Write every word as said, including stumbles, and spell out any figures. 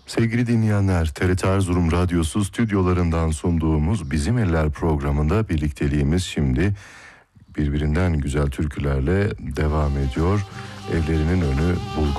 Sevgili dinleyenler, T R T Erzurum Radyosu stüdyolarından sunduğumuz Bizim Eller programında birlikteliğimiz şimdi birbirinden güzel türkülerle devam ediyor. Evlerinin önü bulgur